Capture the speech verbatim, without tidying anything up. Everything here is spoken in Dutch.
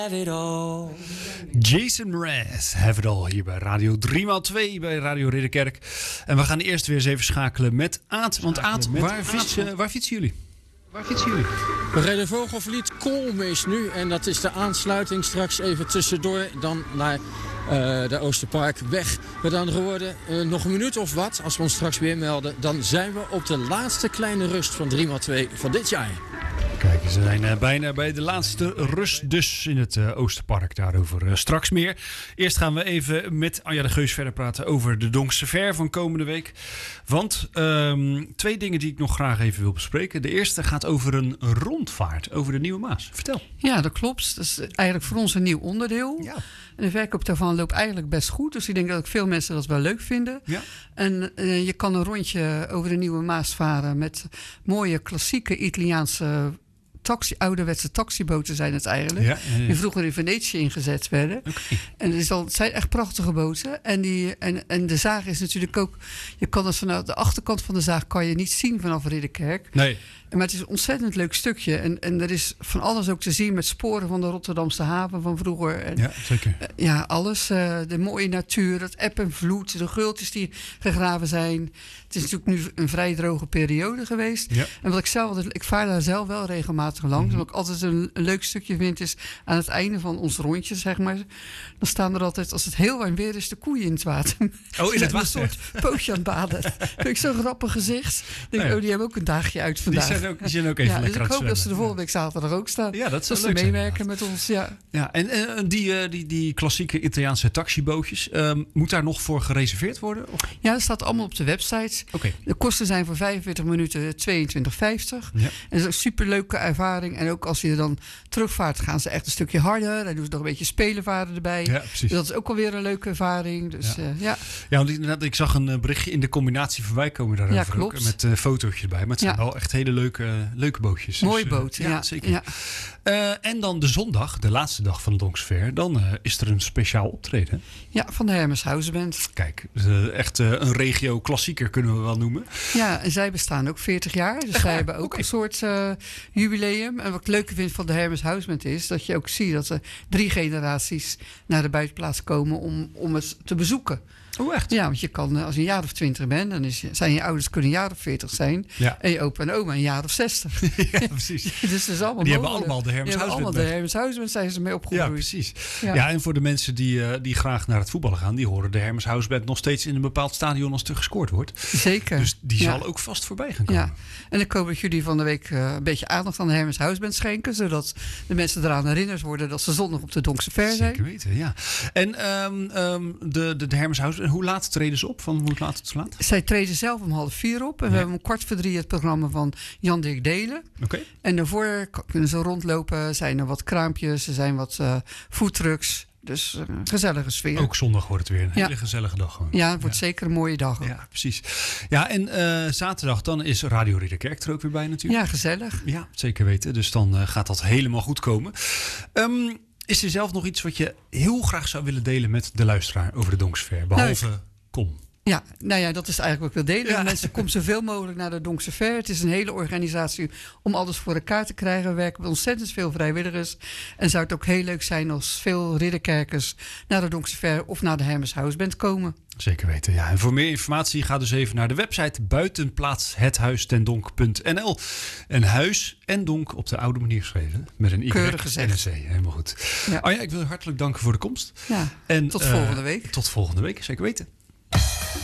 Jason Mraz, Have It All, hier bij Radio drie maal twee bij Radio Ridderkerk. En we gaan eerst weer eens even schakelen met Aad. Want Aad, waar, fiets, uh, waar fietsen jullie? Waar fietsen jullie? We rijden Vogelvliet Koolmees nu. En dat is de aansluiting straks even tussendoor. Dan naar uh, de Oosterparkweg. Met andere woorden, uh, nog een minuut of wat. Als we ons straks weer melden, dan zijn we op de laatste kleine rust van drie maal twee van dit jaar. Kijk, ze zijn uh, bijna bij de laatste rust dus in het uh, Oosterpark. Daarover uh, straks meer. Eerst gaan we even met Anja de Geus verder praten over de Donkse Ver van komende week. Want um, twee dingen die ik nog graag even wil bespreken. De eerste gaat over een rondvaart over de Nieuwe Maas. Vertel. Ja, dat klopt. Dat is eigenlijk voor ons een nieuw onderdeel. Ja. En de verkoop daarvan loopt eigenlijk best goed. Dus ik denk dat ook veel mensen dat wel leuk vinden. Ja. En uh, je kan een rondje over de Nieuwe Maas varen met mooie klassieke Italiaanse taxi, ouderwetse taxiboten zijn het eigenlijk. Ja, ja, ja. Die vroeger in Venetië ingezet werden. Okay. En het, is al, het zijn echt prachtige boten. En, die, en, en de zaag is natuurlijk ook... Je kan het vanuit de achterkant van de zaag kan je niet zien vanaf Ridderkerk. Nee. Maar het is een ontzettend leuk stukje. En, en er is van alles ook te zien met sporen van de Rotterdamse haven van vroeger. En, ja, zeker. Uh, ja, alles. Uh, de mooie natuur, het eb en vloed, de gultjes die gegraven zijn. Het is natuurlijk nu een vrij droge periode geweest. Ja. En wat ik zelf, ik vaar daar zelf wel regelmatig langs. Mm-hmm. Wat ik altijd een, een leuk stukje vind is aan het einde van ons rondje, zeg maar. Dan staan er altijd, als het heel warm weer is, de koeien in het water. Oh, in het water? Een soort pootje aan het baden. Vind ik zo'n grappig gezicht. Denk, oh, die hebben ook een dagje uit vandaag. Die zijn ook, die zijn ook even ja, lekker dus ik hoop dat ze de volgende ja. week zaterdag ook staan. Ja, dat zou ze leuk zijn, meewerken met ons. Ja, ja en, en die, die, die klassieke Italiaanse taxibootjes, um, moet daar nog voor gereserveerd worden? Of? Ja, dat staat allemaal op de website. Okay. De kosten zijn voor vijfenveertig minuten tweeëntwintig vijftig. Ja. En dat is een superleuke ervaring. En ook als je dan terugvaart, gaan ze echt een stukje harder. En doen ze nog een beetje spelenvaren erbij. Ja, precies. Dus dat is ook alweer een leuke ervaring. Dus, ja. Uh, ja. ja, want inderdaad, ik zag een berichtje in de combinatie voorbij komen daarover. Ja, klopt. Ook, met uh, fotootjes erbij. Maar het zijn ja. wel echt hele leuke, leuke bootjes. Mooie dus, uh, boot, ja. ja. Zeker. Ja. Uh, en dan de zondag, de laatste dag van de Donkse Ver. Dan uh, is er een speciaal optreden. Ja, van de Hermes House Band. Kijk, uh, echt uh, een regio klassieker kunnen we wel noemen. Ja, en zij bestaan ook veertig jaar. Dus zij hebben ook okay. een soort uh, jubileum. En wat ik leuke vind van de Hermes House Band is dat je ook ziet dat er drie generaties naar de buitenplaats komen om, om het te bezoeken. Oh, echt? Ja, want je kan, als je een jaar of twintig bent, dan is je, zijn je ouders kunnen een jaar of veertig zijn. Ja. En je opa en oma een jaar of zestig. Ja, precies. Dus dat is allemaal die mogelijk. hebben allemaal de Hermes House Band. allemaal de Hermes House Band zijn ze mee opgegroeid. Ja, precies. Ja. ja, en voor de mensen die, uh, die graag naar het voetballen gaan, die horen de Hermes House Band nog steeds in een bepaald stadion als er gescoord wordt. Zeker. Dus die ja. zal ook vast voorbij gaan komen. Ja. En ik hoop dat jullie van de week uh, een beetje aandacht aan de Hermes House Band schenken, zodat de mensen eraan herinnerd worden dat ze zondag op de Donkse Ver zijn. Zeker weten, ja. En um, um, de, de, de Hermes House Band, hoe laat treden ze op? Van hoe laat tot laat? Zij treden zelf om half vier op. En ja. we hebben om kwart voor drie het programma van Jan Dirk Delen. Okay. En daarvoor kunnen ze rondlopen. Zijn er wat kraampjes, er zijn wat uh, foodtrucks. Dus uh, gezellige sfeer. Ook zondag wordt het weer een ja. hele gezellige dag. Gewoon. Ja, het wordt ja. zeker een mooie dag. Ook. Ja, precies. Ja, en uh, zaterdag dan is Radio Ridderkerk er ook weer bij natuurlijk. Ja, gezellig. Ja, zeker weten. Dus dan uh, gaat dat helemaal goed komen. Um, is er zelf nog iets wat je heel graag zou willen delen met de luisteraar over de Donkse Ver? Behalve nou, kom. Ja, nou ja, dat is eigenlijk wat ik wil delen. Ja. Mensen, kom zoveel mogelijk naar de Donkse Ver. Het is een hele organisatie om alles voor elkaar te krijgen. We werken met ontzettend veel vrijwilligers. En zou het ook heel leuk zijn als veel ridderkerkers naar de Donkse Ver of naar de Hermes House Band komen. Zeker weten, ja. En voor meer informatie ga dus even naar de website buitenplaatshethuistendonk punt n l. En huis en donk op de oude manier geschreven. Met een Y en een C. Helemaal goed. Ja. Oh ja, ik wil je hartelijk danken voor de komst. Ja, en tot uh, volgende week. Tot volgende week, zeker weten.